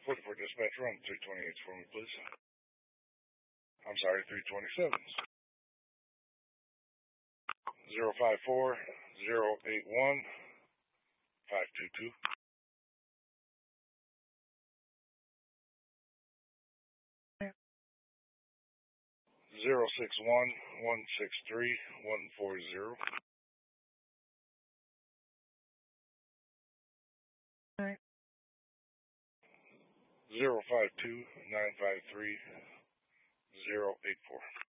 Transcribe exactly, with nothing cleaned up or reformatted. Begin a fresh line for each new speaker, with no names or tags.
forty-four dispatch, run three twenty-eight for me, please. I'm sorry, three twenty-sevens. zero five four zero eight one five two two. Zero six one one six three one four zero. Zero five two nine five three zero eight four.